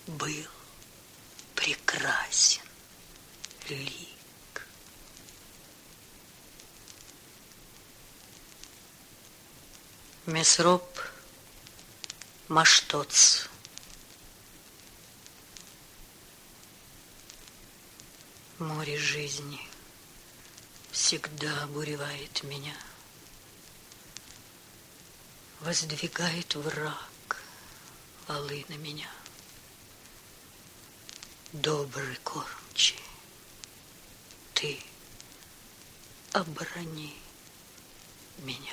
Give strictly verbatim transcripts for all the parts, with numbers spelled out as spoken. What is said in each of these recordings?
был прекрасен лик. Месроп Маштоц. Море жизни всегда обуревает меня, воздвигает враг валы на меня. Добрый кормчий, ты оборони меня.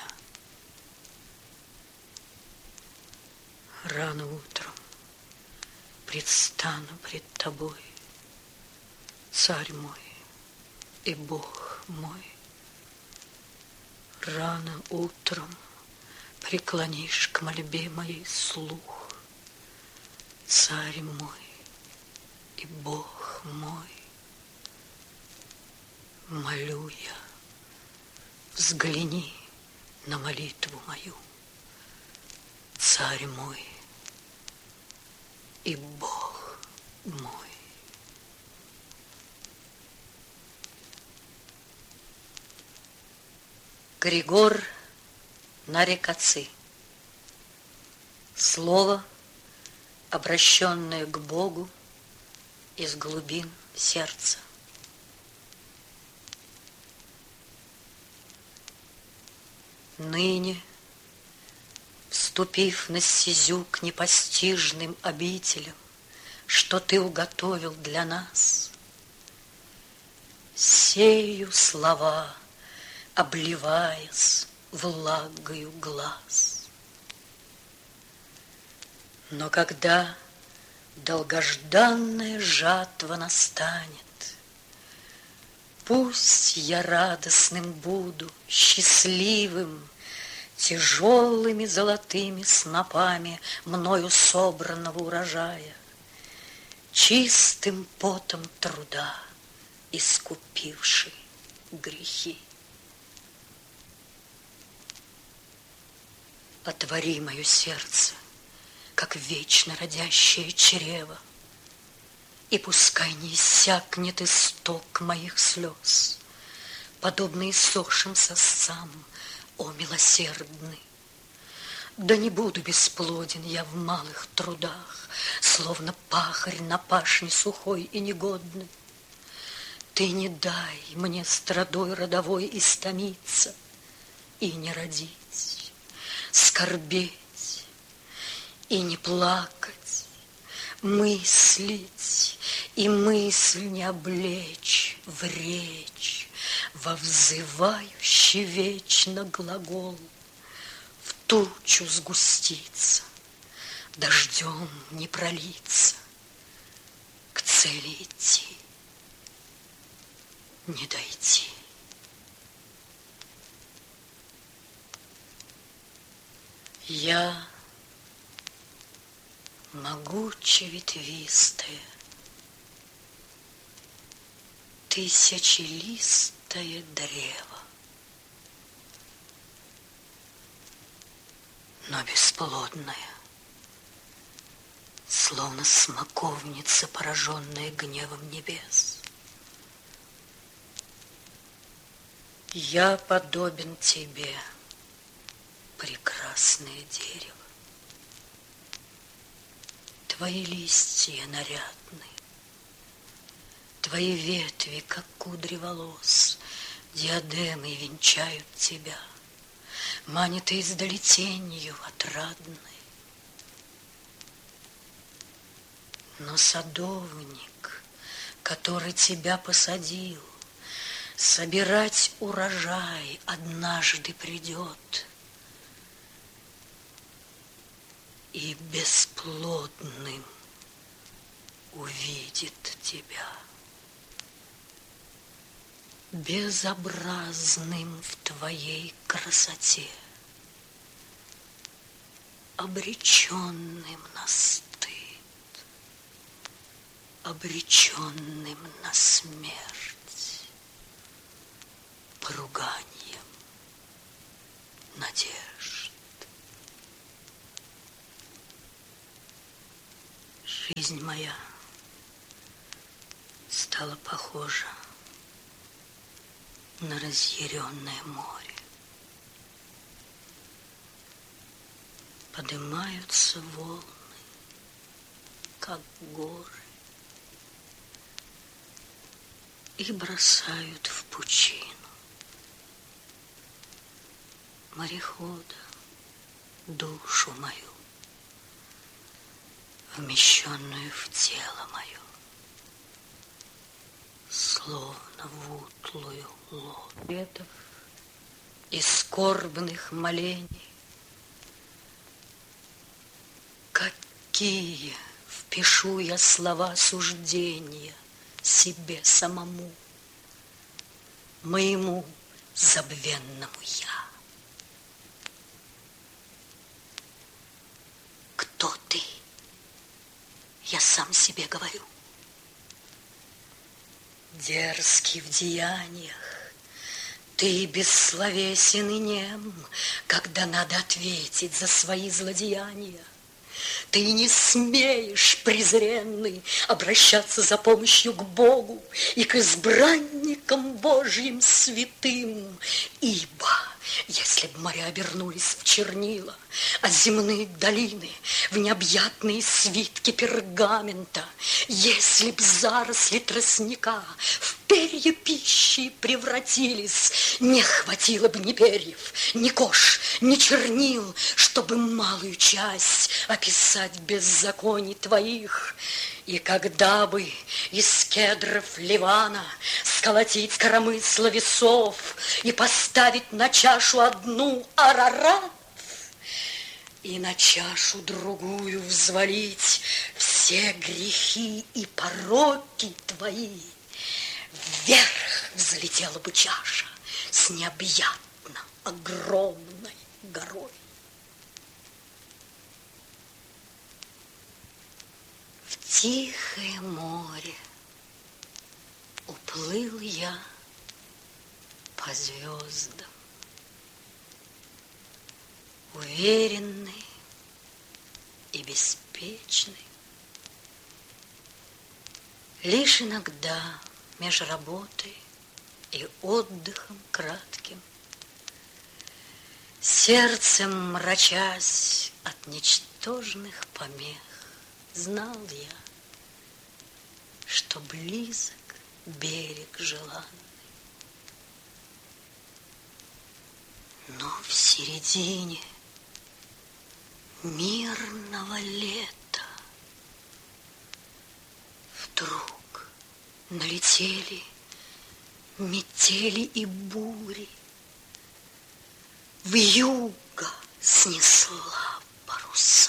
Рано утром предстану пред тобой, Царь мой и Бог мой. Рано утром преклонишь к мольбе моей слух, Царь мой и Бог мой. Молю я, взгляни на молитву мою, Царь мой и Бог мой. Григор Нарекоци. Слово, обращенное к Богу из глубин сердца. Ныне, вступив на стезю к непостижным обителям, что ты уготовил для нас, сею слова, обливаясь влагою глаз. Но когда долгожданная жатва настанет, пусть я радостным буду, счастливым, тяжелыми золотыми снопами мною собранного урожая, чистым потом труда искупивший грехи. Отвори мое сердце, как вечно родящее чрево, и пускай не иссякнет исток моих слез, подобно иссохшим сосцам, о милосердный. Да не буду бесплоден я в малых трудах, словно пахарь на пашне сухой и негодный. Ты не дай мне страдой родовой истомиться и не родить, скорбеть и не плакать, мыслить и мысль не облечь в речь, во взывающий вечно глагол, в тучу сгуститься, дождем не пролиться, к цели идти, не дойти. Я могуче ветвистое, тысячелистое древо, но бесплодное, словно смоковница, пораженная гневом небес. Я подобен тебе, прекрасное дерево. Твои листья нарядны, твои ветви, как кудри волос, диадемой венчают тебя, манит издали тенью отрадной. Но садовник, который тебя посадил, собирать урожай однажды придет и бесплодным увидит тебя, безобразным в твоей красоте, обреченным на стыд, обреченным на смерть, поруганием надежд. Жизнь моя стала похожа на разъяренное море. Поднимаются волны, как горы, и бросают в пучину морехода душу мою, вмещенную в тело мое, словно в утлую лодку и скорбных молений. Какие впишу я слова суждения себе самому, моему забвенному я. Кто ты? Я сам себе говорю. Дерзкий в деяниях, ты бессловесен и нем, когда надо ответить за свои злодеяния. Ты не смеешь, презренный, обращаться за помощью к Богу и к избранникам Божьим святым, ибо если б моря обернулись в чернила, а земные долины в необъятные свитки пергамента, если б заросли тростника в перья пищи превратились, не хватило бы ни перьев, ни кож, ни чернил, чтобы малую часть описать беззаконий твоих. И когда бы из кедров Ливана сколотить коромысло весов и поставить на чашу одну Арарат, и на чашу другую взвалить все грехи и пороки твои, вверх взлетела бы чаша с необъятно огромной горой. В тихое море уплыл я по звездам, уверенный и беспечный. Лишь иногда меж работой и отдыхом кратким, сердцем мрачась от ничтожных помех, знал я, что близок берег желанный. Но в середине мирного лета вдруг налетели метели и бури, вьюга снесла паруса.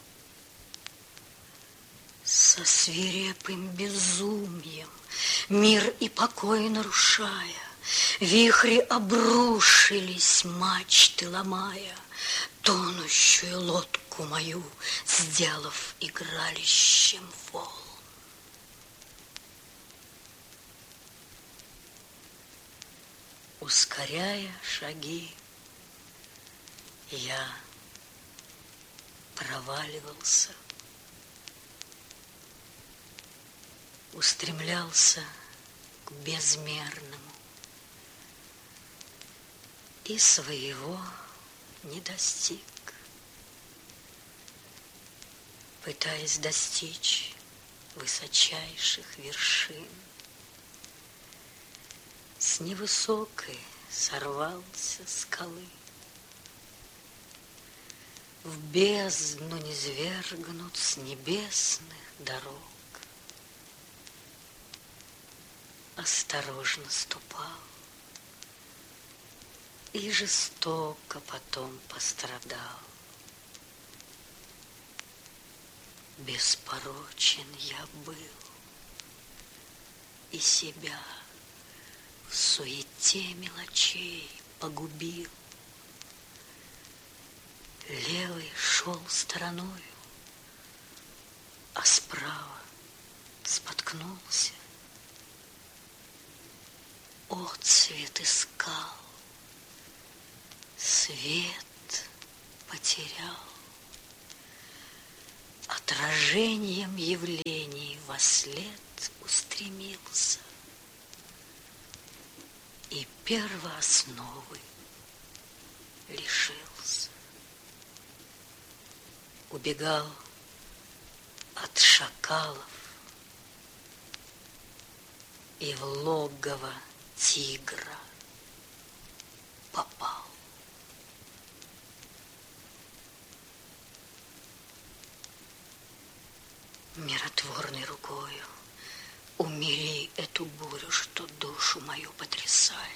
Со свирепым безумием, мир и покой нарушая, вихри обрушились, мачты ломая, тонущую лодку мою сделав игралищем волн. Ускоряя шаги, я проваливался, устремлялся к безмерному и своего не достиг, пытаясь достичь высочайших вершин. С невысокой сорвался скалы, в бездну низвергнут с небесных дорог. Осторожно ступал и жестоко потом пострадал. Беспорочен я был и себя в суете мелочей погубил. Левый шел стороною, а справа споткнулся. Отцвет искал, свет потерял, от Сражением явлений вослед устремился и первоосновы лишился. Убегал от шакалов и в логово тигра попал. Миротворной рукою умири эту бурю, что душу мою потрясает.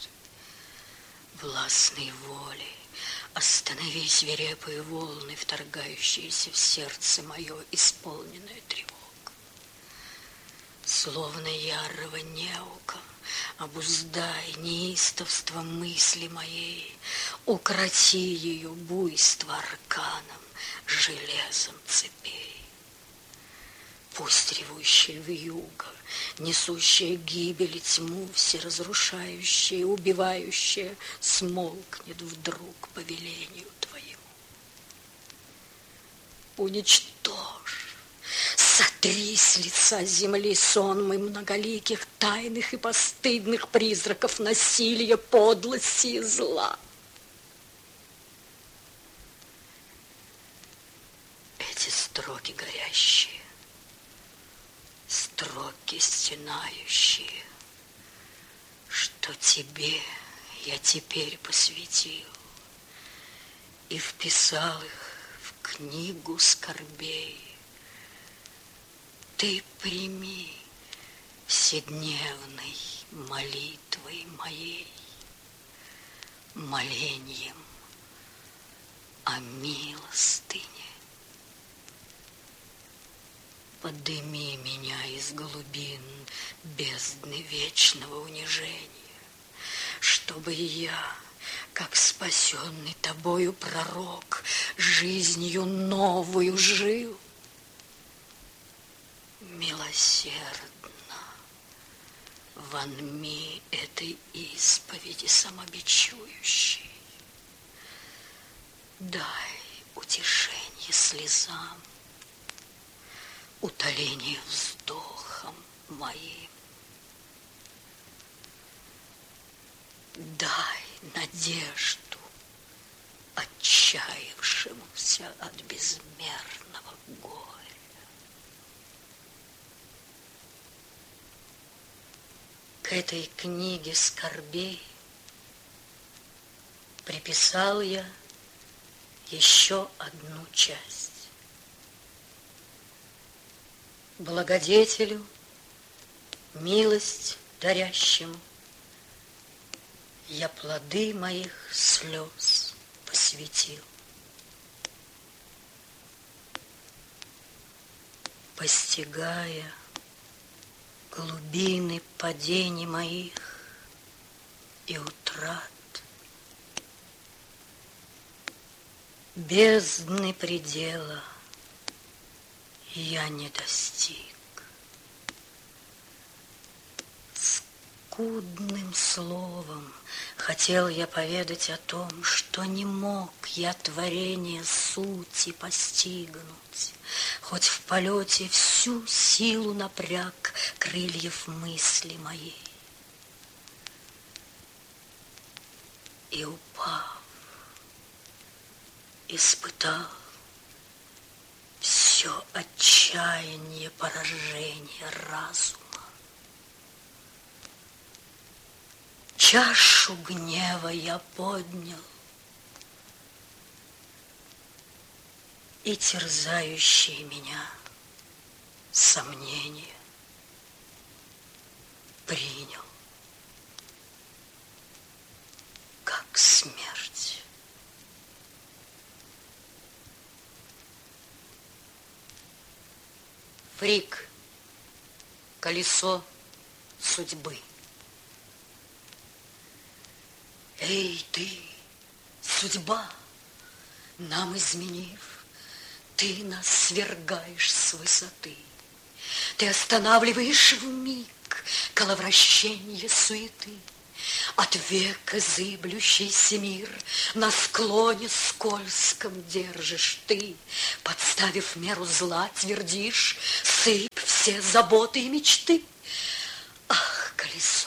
Властной волей останови свирепые волны, вторгающиеся в сердце мое, исполненное тревог. Словно ярого неука, обуздай неистовство мысли моей, укроти ее буйство арканом, железом цепей. Пусть ревущая вьюга, несущая гибель и тьму, всеразрушающая, убивающая, смолкнет вдруг по велению твоему. Уничтожь, сотри с лица земли сонмы многоликих, тайных и постыдных призраков насилия, подлости и зла. Эти строки горящие, строки стенающие, что тебе я теперь посвятил и вписал их в книгу скорбей. Ты прими вседневной молитвой моей, молением о милостыне. Подыми меня из глубин бездны вечного унижения, чтобы я, как спасенный тобою пророк, жизнью новую жил. Милосердно вонми этой исповеди самобичующей. Дай утешение слезам, утоление вздохом моим. Дай надежду отчаявшемуся от безмерного горя. К этой книге скорбей приписал я еще одну часть. Благодетелю, милость дарящему, я плоды моих слез посвятил. Постигая глубины падений моих и утрат, бездны предела я не достиг. Скудным словом хотел я поведать о том, что не мог я творение сути постигнуть, хоть в полете всю силу напряг крыльев мысли моей. И упав, испытал все отчаяние поражения разума. Чашу гнева я поднял, и терзающие меня сомнения принял как смерть. Фрик, колесо судьбы. Эй, ты, судьба, нам изменив, ты нас свергаешь с высоты. Ты останавливаешь вмиг коловращенье суеты. От века зыблющийся мир на склоне скользком держишь ты, подставив меру зла, твердишь, сыпь все заботы и мечты. Ах, колесо,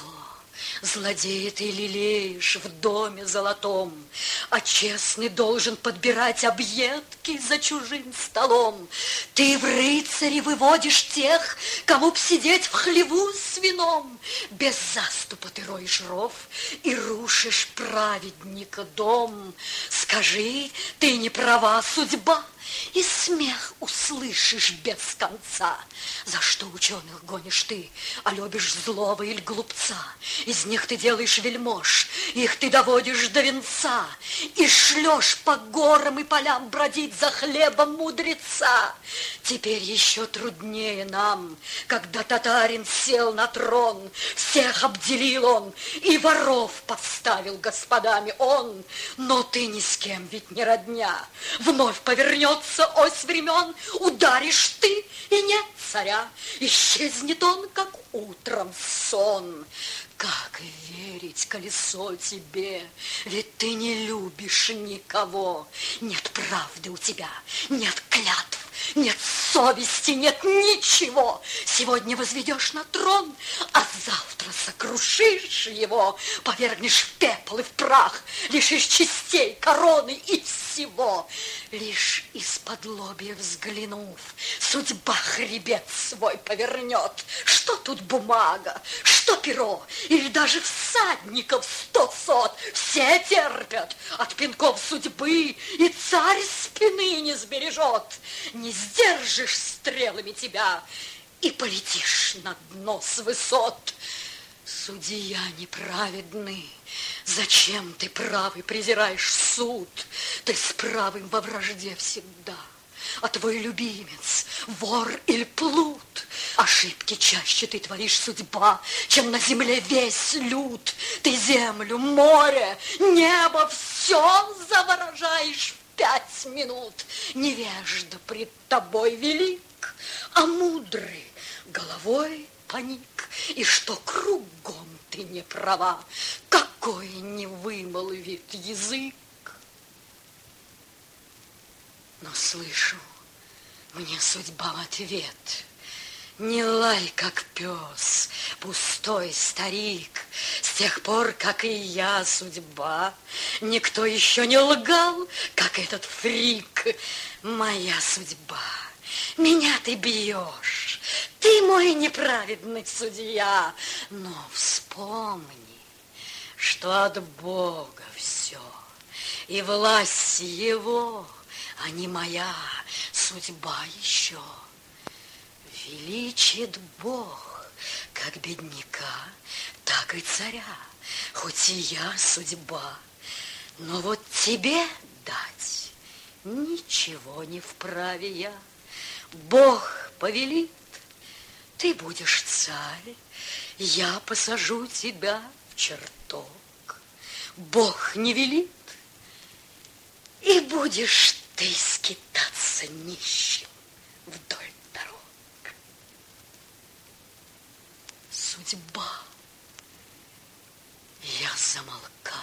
злодея ты лелеешь в доме золотом, а честный должен подбирать объедки за чужим столом. Ты в рыцари выводишь тех, кому б сидеть в хлеву с вином. Без заступа ты роешь ров и рушишь праведника дом. Скажи, ты не права, судьба, и смех услышишь без конца. За что ученых гонишь ты, а любишь злого или глупца? Из них ты делаешь вельмож, их ты доводишь до венца, и шлешь по горам и полям бродить за хлебом мудреца. Теперь еще труднее нам, когда татарин сел на трон, всех обделил он и воров подставил господами он. Но ты ни с кем ведь не родня, вновь повернется ось времен, ударишь ты, и нет царя, исчезнет он, как утром сон. Как верить, колесо, тебе, ведь ты не любишь никого. Нет правды у тебя, нет клятв, нет совести, нет ничего. Сегодня возведешь на трон, а завтра сокрушишь его, повергнешь в пепел и в прах, лишишь частей, короны и всего. Лишь из-под лобья взглянув, судьба хребет свой повернет. Что тут бумага, что перо, или даже всадников сто сот? Все терпят от пинков судьбы, и царь спины не сбережет. Не сдержишь стрелами тебя, и полетишь на дно с высот. Судья неправедный, зачем ты правый презираешь суд? Ты с правым во вражде всегда, а твой любимец вор или плут. Ошибки чаще ты творишь, судьба, чем на земле весь люд. Ты землю, море, небо все заворожаешь в пять минут. Невежда пред тобой велик, а мудрый головой поник. И что кругом ты не права, какой не вымолвит язык. Но слышу, мне судьба в ответ: не лай, как пес, пустой старик. С тех пор, как и я, судьба, никто еще не лгал, как этот фрик. Моя судьба, меня ты бьешь, ты мой неправедный судья. Но вспомни, что от Бога все, и власть его, а не моя судьба еще. Величит Бог как бедняка, так и царя, хоть и я судьба. Но вот тебе дать ничего не вправе я. Бог повелит, ты будешь царь, я посажу тебя в чертог. Бог не велит, и будешь ты скитаться нищим вдоль дорог. Судьба, я замолкаю.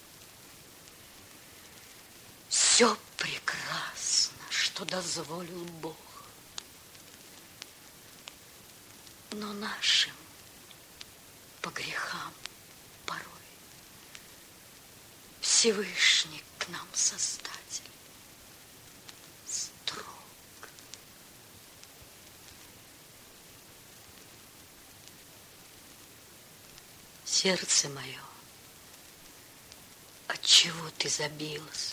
Все прекрасно, что дозволил Бог. Но нашим по грехам порой Всевышний к нам Создатель строг. Сердце мое, отчего ты забилось?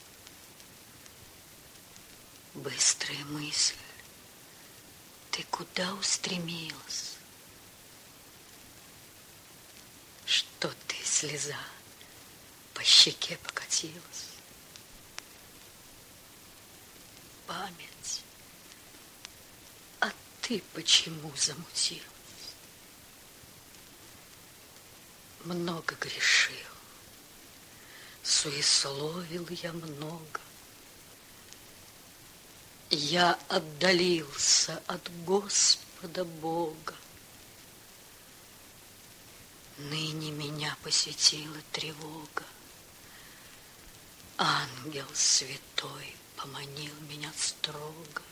Быстрая мысль, ты куда устремилась? Что ты, слеза, по щеке покатилась? Память, а ты почему замутилась? Много грешил, суесловил я много. Я отдалился от Господа Бога. Ныне меня посетила тревога. Ангел святой поманил меня строго.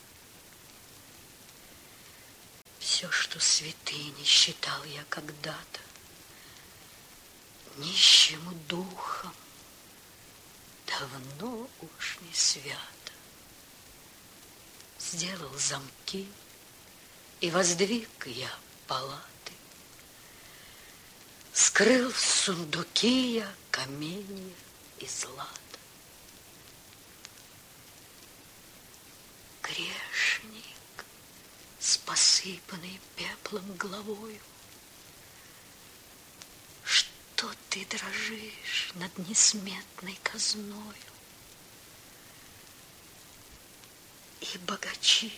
Все, что святыней считал я когда-то, нищим духом давно уж не свято. Сделал замки, и воздвиг я палаты. Скрыл в сундуки я каменья и злато. Грешник с посыпанной пеплом головою, что ты дрожишь над несметной казною? И богачи,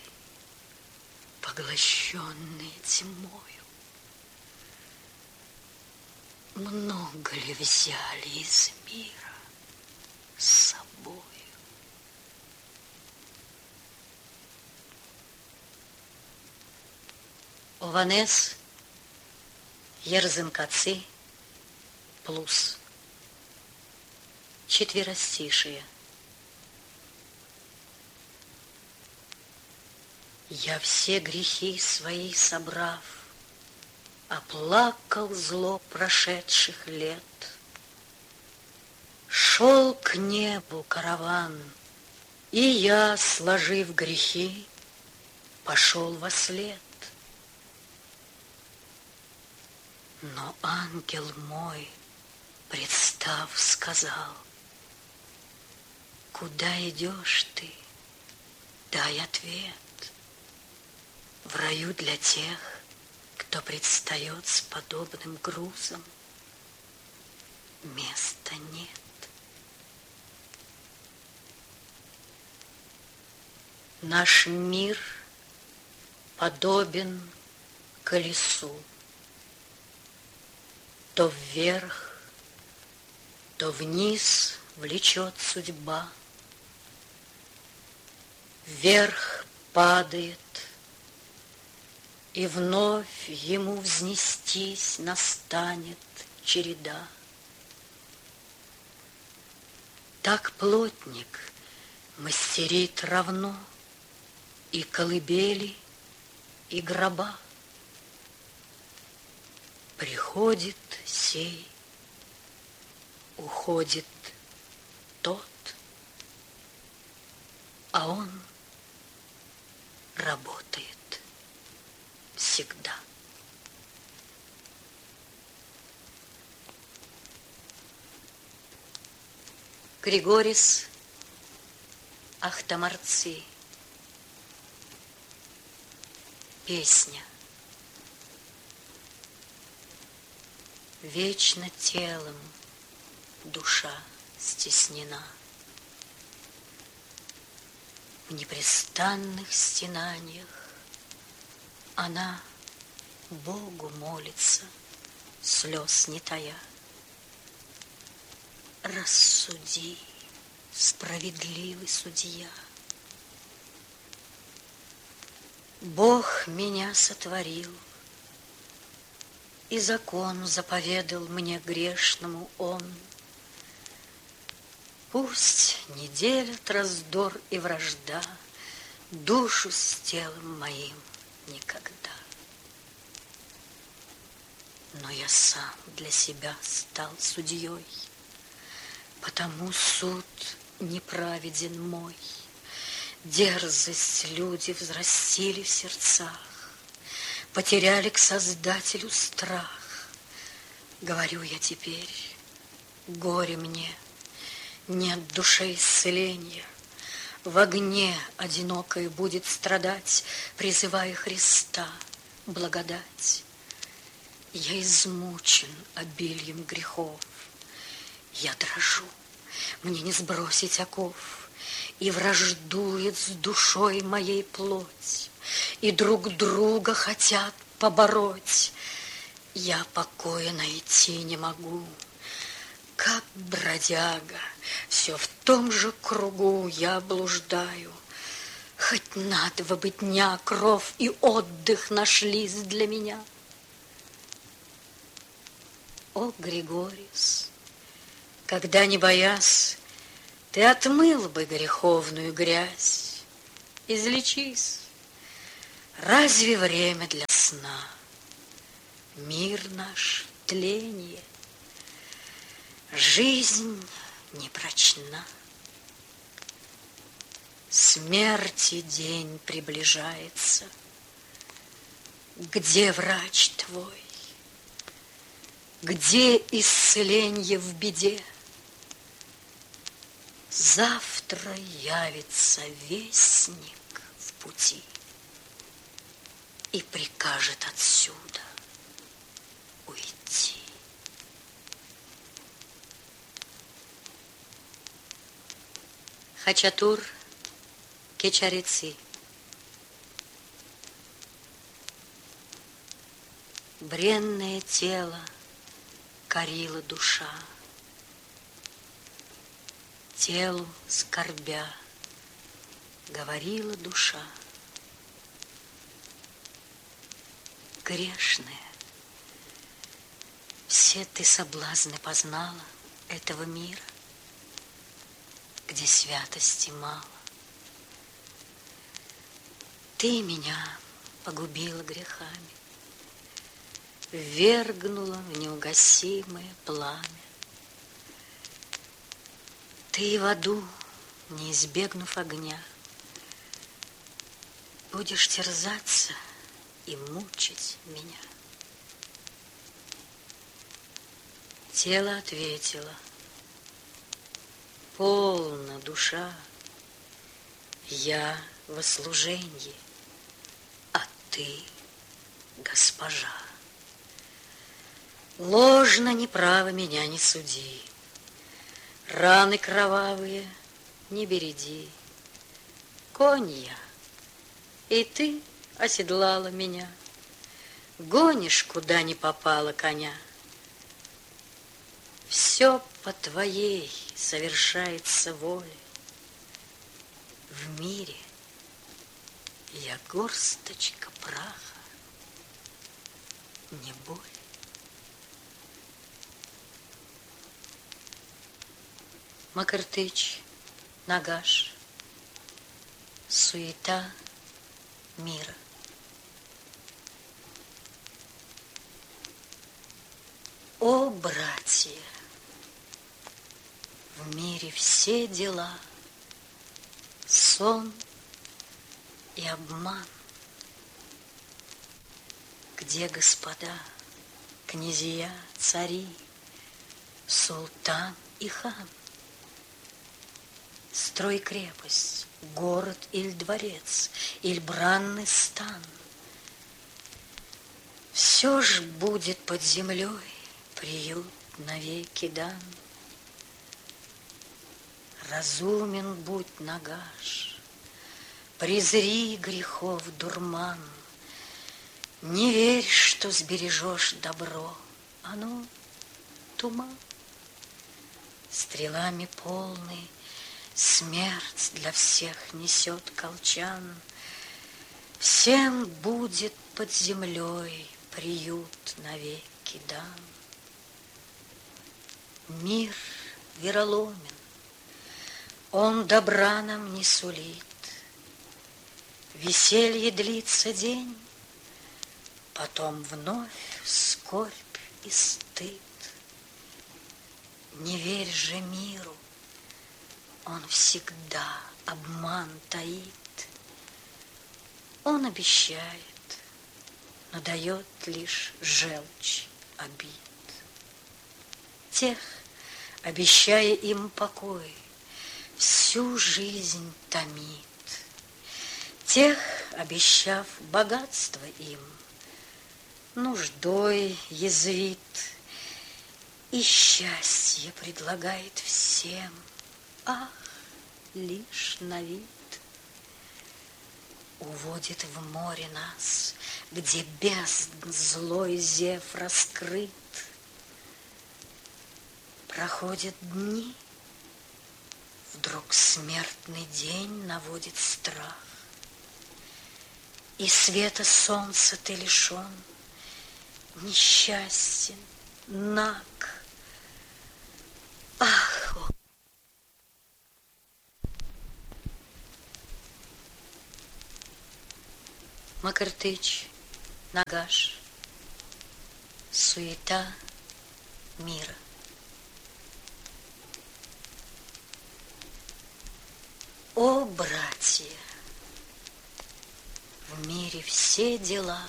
поглощенные тьмою, много ли взяли из мира с собою? Ованес, Ерзынкацы, Плус. Четверостишие. Я все грехи свои собрав, оплакал зло прошедших лет. Шел к небу караван, и я, сложив грехи, пошел вослед. Но ангел мой, представ, сказал: куда идешь ты? Дай ответ. В раю для тех, кто предстает с подобным грузом, места нет. Наш мир подобен колесу. То вверх, то вниз влечет судьба. Вверх падает, и вновь ему взнестись настанет череда. Так плотник мастерит равно и колыбели, и гроба. Приходит сей, уходит тот, а он работает всегда. Григорис Ахтамарцы. Песня. Вечно телом душа стеснена, в непрестанных стенаниях она Богу молится, слез не тая. Рассуди, справедливый судья. Бог меня сотворил, и закон заповедал мне грешному он. Пусть не делят раздор и вражда душу с телом моим никогда. Но я сам для себя стал судьей, потому суд неправеден мой. Дерзость люди взрастили в сердцах, потеряли к Создателю страх. Говорю я теперь, горе мне, нет душе исцеления. В огне одинокой будет страдать, призывая Христа благодать. Я измучен обильем грехов, я дрожу, мне не сбросить оков, и враждует с душой моей плоть, и друг друга хотят побороть. Я покоя найти не могу, как бродяга, все в том же кругу я блуждаю. Хоть на два бы дня кров и отдых нашлись для меня. О, Григорис, когда, не боясь, ты отмыл бы греховную грязь, излечись. Разве время для сна? Мир наш — тление, жизнь непрочна. Смерти день приближается. Где врач твой? Где исцеленье в беде? Завтра явится вестник в пути и прикажет отсюда уйти. Хачатур Кечарици. Бренное тело корила душа, телу скорбя говорила душа. Грешная, все ты соблазны познала этого мира, где святости мало. Ты меня погубила грехами, ввергнула в неугасимое пламя. Ты в аду, не избегнув огня, будешь терзаться и мучить меня. Тело ответило: полно, душа, я во служенье, а ты госпожа. Ложно, неправо меня не суди, раны кровавые не береди. Конь я, и ты оседлала меня, гонишь, куда ни попало коня. Все по твоей совершается воле. В мире я горсточка праха, не боль. Макартыч, Нагаш, суета мира. О, братья, в мире все дела сон и обман. Где господа, князья, цари, султан и хан? Строй крепость, город или дворец, или бранный стан. Все ж будет под землей приют навеки дан. Разумен будь, Нагаш, презри грехов дурман. Не верь, что сбережешь добро, оно туман. Стрелами полный смерть для всех несет колчан. Всем будет под землей приют навеки дан. Мир вероломен, он добра нам не сулит. Веселье длится день, потом вновь скорбь и стыд. Не верь же миру, он всегда обман таит. Он обещает, но дает лишь желчь обид. Тех, обещая им покой, всю жизнь томит. Тех, обещав богатство им, нуждой язвит. И счастье предлагает всем, ах, лишь на вид. Уводит в море нас, где бездн злой зев раскрыт. Проходят дни, вдруг смертный день наводит страх. И света солнца ты лишен, несчастен наг. Ах, о. Макартыч, Нагаш, суета мира. О, братья, в мире все дела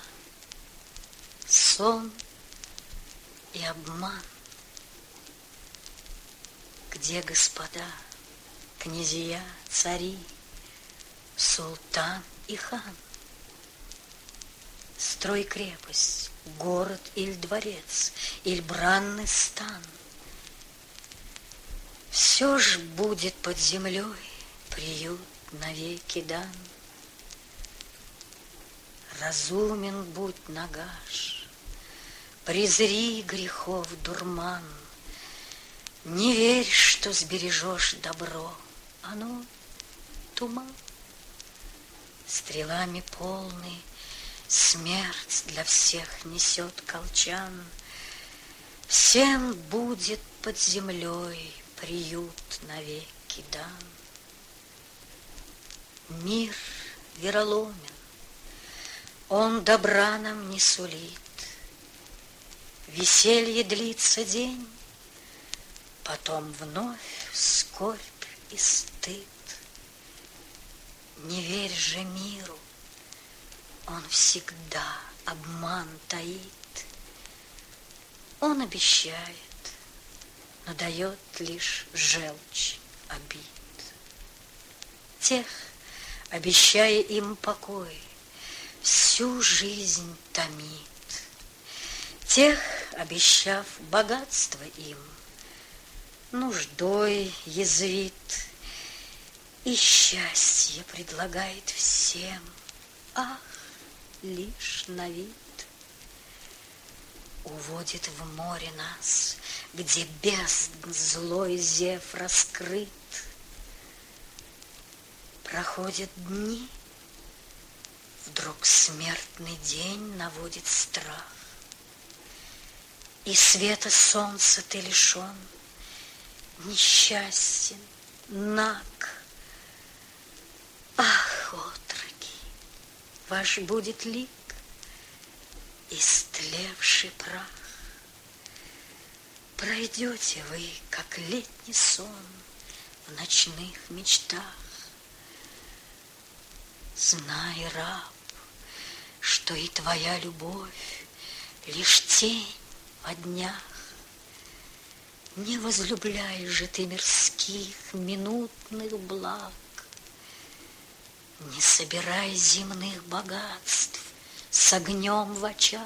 сон и обман. Где господа, князья, цари, султан и хан? Строй крепость, город или дворец, или бранный стан. Все ж будет под землей приют навеки дан. Разумен будь, Нагаш, презри грехов дурман. Не верь, что сбережешь добро, оно туман. Стрелами полный смерть для всех несет колчан. Всем будет под землей приют навеки дан. Мир вероломен, он добра нам не сулит. Веселье длится день, потом вновь скорбь и стыд. Не верь же миру, он всегда обман таит. Он обещает, но дает лишь желчь обид. Тех, обещая им покой, всю жизнь томит. Тех, обещав богатство им, нуждой язвит. И счастье предлагает всем, ах, лишь на вид. Уводит в море нас, где бездн злой зев раскрыт. Проходят дни, вдруг смертный день наводит страх. И света солнца ты лишен, несчастен, наг. Ах, отроки, ваш будет лик, истлевший прах. Пройдете вы, как летний сон, в ночных мечтах. Знай, раб, что и твоя любовь лишь тень во днях. Не возлюбляй же ты мирских минутных благ. Не собирай земных богатств с огнем в очах.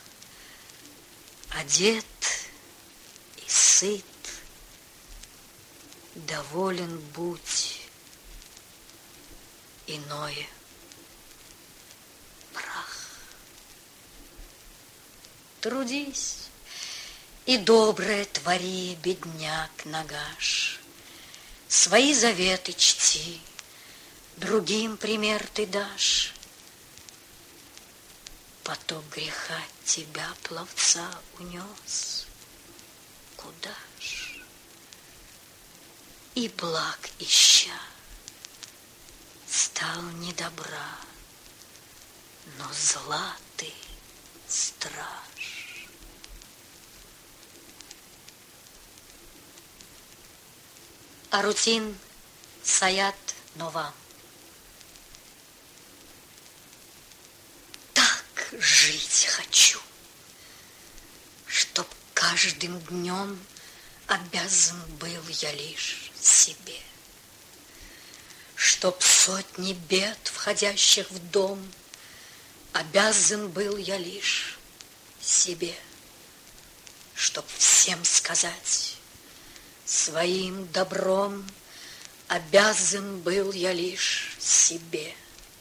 Одет и сыт, доволен будь, иное прах. Трудись и доброе твори, бедняк Нагаш. Свои заветы чти, другим пример ты дашь. Поток греха тебя, пловца, унес. Куда ж? И благ ища, стал не добра, но зла ты страж. Арутин Саят Новам. Так жить хочу, чтоб каждым днем обязан был я лишь себе, чтоб сотни бед, входящих в дом, обязан был я лишь себе, чтоб всем сказать своим добром, обязан был я лишь себе.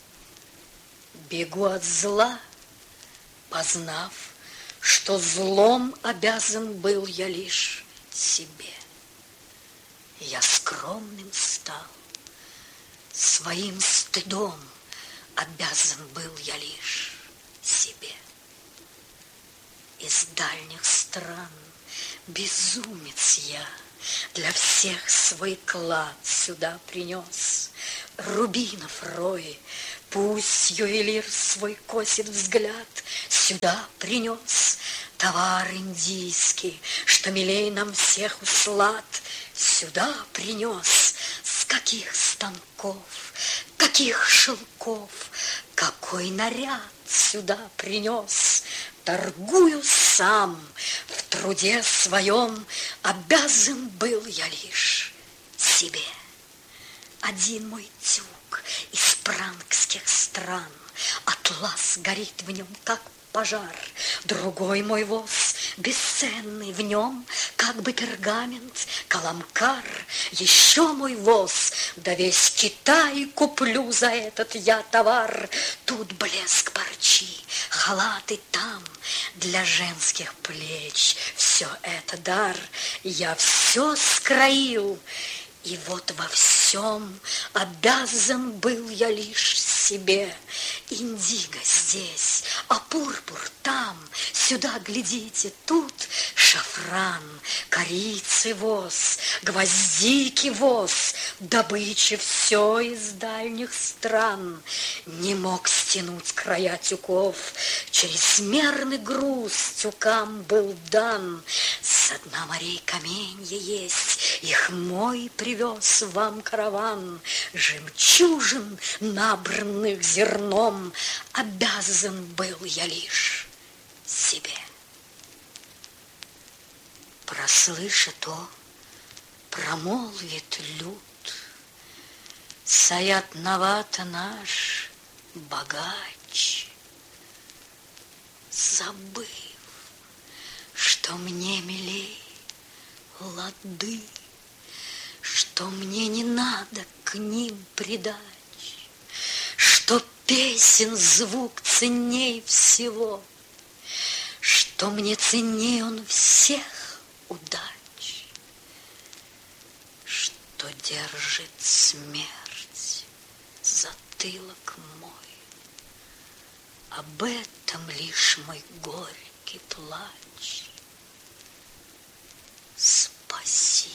Бегу от зла, познав, что злом обязан был я лишь себе. Я скромным стал, своим стыдом обязан был я лишь себе. Из дальних стран Безумец я, для всех свой клад сюда принес. Рубинов рои, пусть ювелир свой косит взгляд, сюда принес. Товар индийский, что милей нам всех услад, сюда принес. С каких станков, каких шелков, какой наряд сюда принес. Торгую сам, в труде своем обязан был я лишь себе. Один мой тюк из пранкских стран, атлас горит в нем, как пожар. Другой мой воз, бесценный в нем, как бы пергамент, каламкар. Еще мой воз, да весь Китай куплю за этот я товар. Тут блеск парчи, халаты там, для женских плеч все это дар. Я все скроил, и вот во всем обязан был я лишь себе. Индиго здесь, а пурпур там, сюда глядите, тут шафран, корицы воз, гвоздики воз, добычи все из дальних стран. Не мог стянуть края тюков, чрезмерный груз тюкам был дан. Со дна морей каменья есть, их мой привез вам караван. Жемчужин, набранных зерном, обязан был я лишь себе. Прослыша то, промолвит люд: Саят Навата наш богач, забыв, что мне милей лады, что мне не надо к ним придать, что песен звук ценней всего, что мне ценней он всех удач, что держит смерть затылок мой. Об этом лишь мой горький плач. Спаси,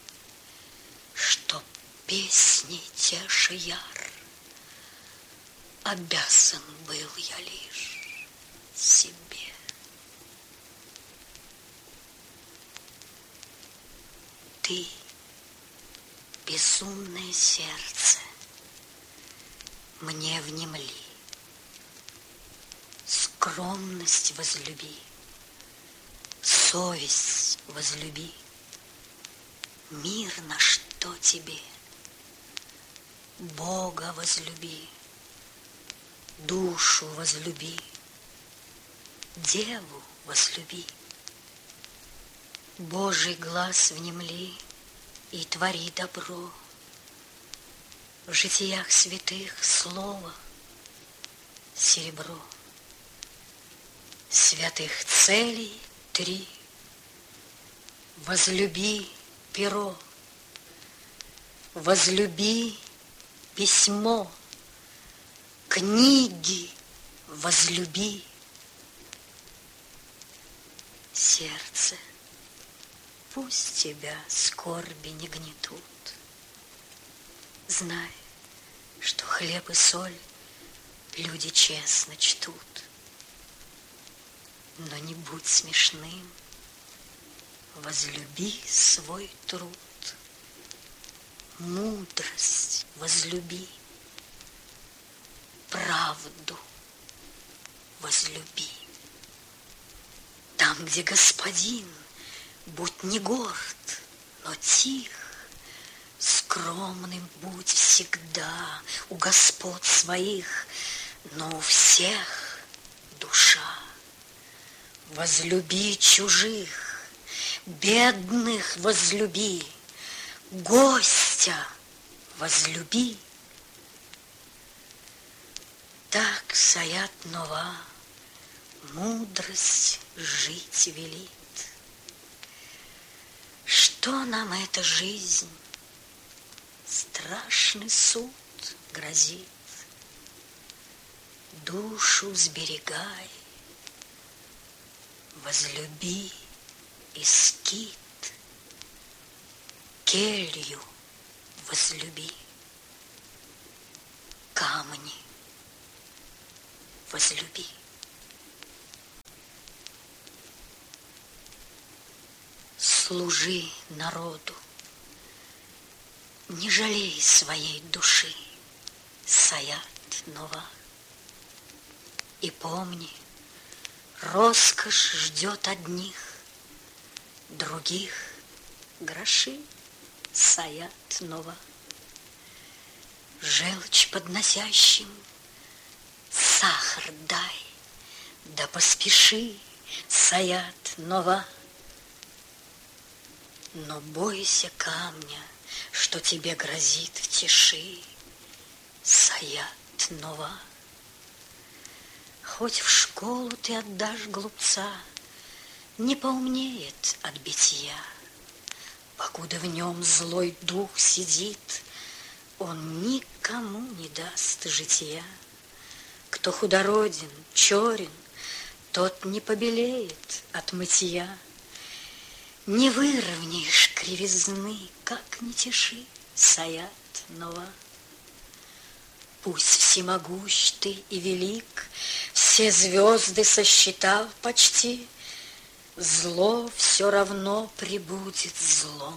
что песней теша яр, обязан был я лишь себе. Ты, безумное сердце, мне внемли, скромность возлюби, совесть возлюби. Мир на что тебе? Бога возлюби, душу возлюби, деву возлюби. Божий глаз внемли и твори добро. В житиях святых слово серебро. Святых целей три. Возлюби перо, возлюби письмо, книги возлюби. Сердце, пусть тебя скорби не гнетут. Знай, что хлеб и соль люди честно чтут. Но не будь смешным, возлюби свой труд. Мудрость возлюби, правду возлюби. Там, где господин, будь не горд, но тих, скромным будь всегда у господ своих, но у всех душа. Возлюби чужих, бедных возлюби, гостя возлюби. Так Саят Нова мудрость жить велит. Что нам эта жизнь? Страшный суд грозит. Душу сберегай, возлюби и скит, келью возлюби, камни возлюби. Служи народу, не жалей своей души, Саят Нова. И помни, роскошь ждет одних, других гроши, Саят Нова. Желчь подносящим сахар дай, да поспеши, Саят Нова. Но бойся камня, что тебе грозит в тиши, Саят Нова. Хоть в школу ты отдашь глупца, не поумнеет от битья. Покуда в нем злой дух сидит, он никому не даст житья. Кто худороден, черен, тот не побелеет от мытья. Не выровняешь кривизны, как не теши, Саят Нова. Пусть всемогущ ты и велик, все звезды сосчитав почти, зло все равно прибудет злом.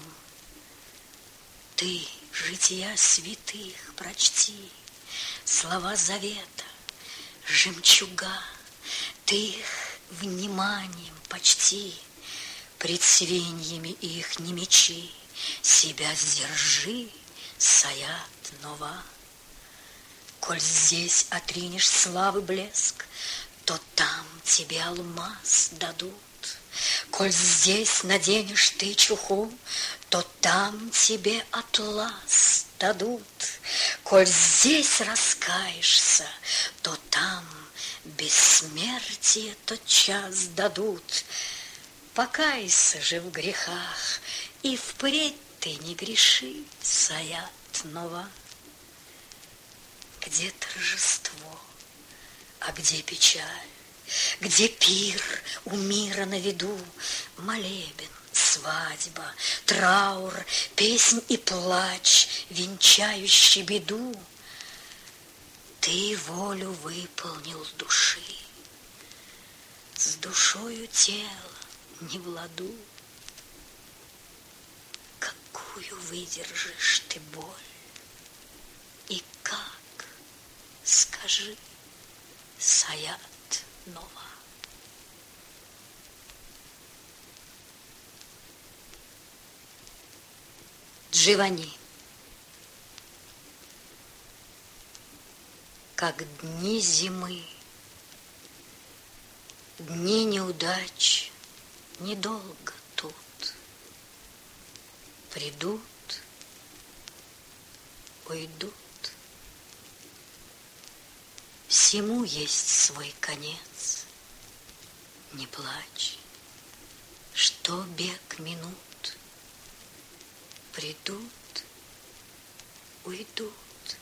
Ты жития святых прочти, слова завета, жемчуга, ты их вниманием почти, пред свиньями их не мечи, себя сдержи, Саят Нова. Коль здесь отринешь славы блеск, то там тебе алмаз дадут. Коль здесь наденешь ты чуху, то там тебе атлас дадут. Коль здесь раскаешься, то там бессмертие тотчас дадут. Покайся же в грехах, и впредь ты не греши, Саят Нова. Где торжество, а где печаль? Где пир у мира на виду? Молебен, свадьба, траур, песнь и плач, венчающий беду. Ты волю выполнил души, с душою тело не в ладу. Какую выдержишь ты боль? И как, скажи, Саят Нова. Дживани. Как дни зимы, дни неудач недолго тут. Придут, уйдут. Всему есть свой конец. Не плачь, что бег минут. Придут, уйдут.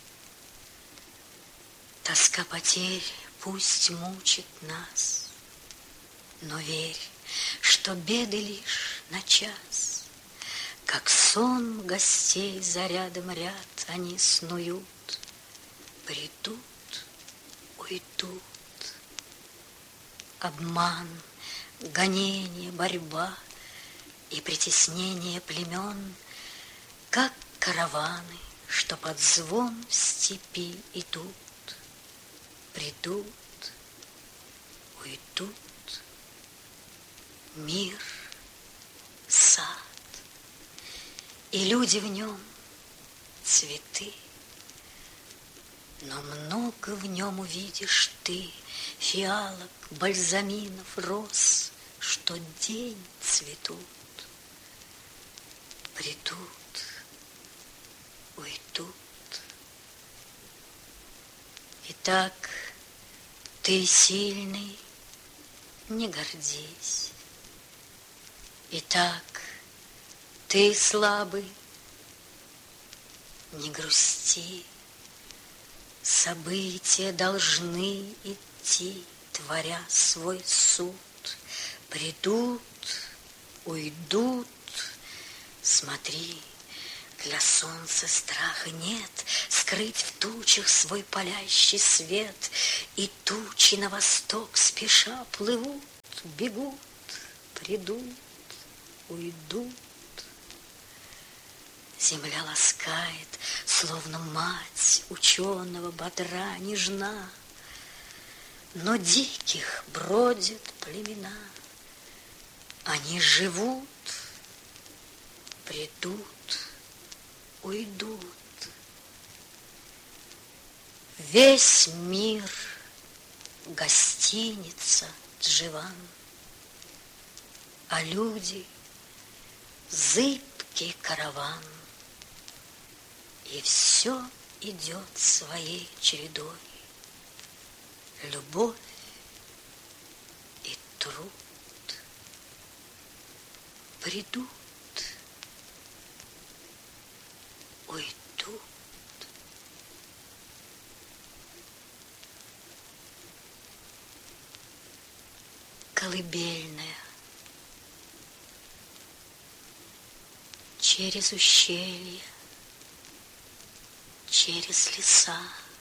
Тоска потерь пусть мучит нас, но верь, что беды лишь на час. Как сон гостей за рядом ряд они снуют. Придут, уйдут. Обман, гонение, борьба и притеснение племен, как караваны, что под звон в степи идут. Придут, уйдут. Мир, сад, и люди в нем цветы. Но много в нем увидишь ты фиалок, бальзаминов, роз, что день цветут. Придут, уйдут. Итак, ты сильный, не гордись. Итак, ты слабый, не грусти. События должны идти, творя свой суд. Придут, уйдут. Смотри, для солнца страха нет скрыть в тучах свой палящий свет, и тучи на восток спеша плывут, бегут, придут, уйдут. Земля ласкает, словно мать ученого бодра нежна, но диких бродят племена. Они живут, придут, уйдут. Весь мир — гостиница Дживан, а люди — зыбкий караван. И все идет своей чередой. Любовь и труд придут, уйдут. Колыбельная. Через ущелье, через леса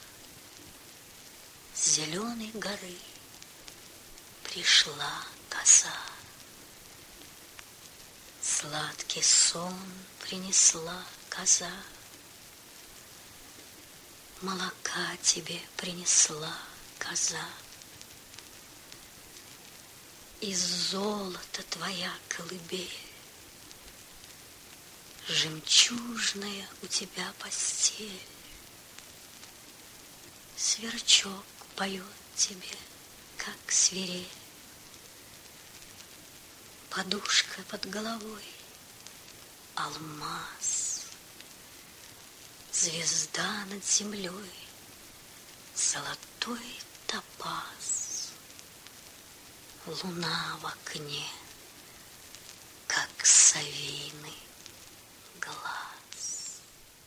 с зеленой горы пришла коса. Сладкий сон принесла коза, молока тебе принесла коза. Из золота твоя колыбель, жемчужная у тебя постель. Сверчок поет тебе, как свирель. Подушка под головой — алмаз. Звезда над землей — золотой топаз. Луна в окне